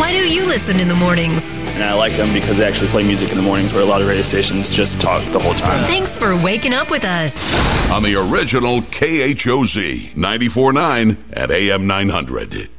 Why do you listen in the mornings? And I like them because they actually play music in the mornings where a lot of radio stations just talk the whole time. Thanks for waking up with us. On the original KHOZ 94.9 at AM 900.